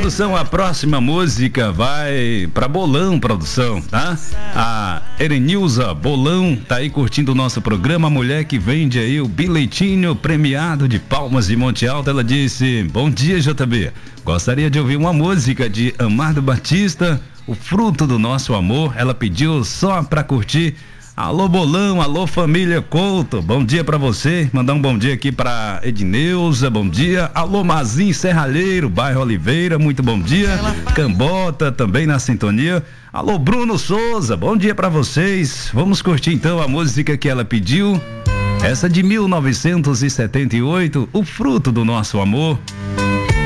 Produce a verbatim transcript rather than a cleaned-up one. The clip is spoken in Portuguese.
Produção, a próxima música vai pra Bolão, produção, tá? A Erenilza Bolão tá aí curtindo o nosso programa, a mulher que vende aí o bilhetinho premiado de Palmas de Monte Alto. Ela disse: bom dia, J B, gostaria de ouvir uma música de Amado Batista, O Fruto do Nosso Amor. Ela pediu só pra curtir. Alô Bolão, alô família Couto, bom dia pra você, mandar um bom dia aqui pra Edneuza, bom dia. Alô Mazinho Serralheiro, bairro Oliveira, muito bom dia. Cambota também na sintonia. Alô Bruno Souza, bom dia pra vocês. Vamos curtir então a música que ela pediu, essa de mil novecentos e setenta e oito, O Fruto do Nosso Amor.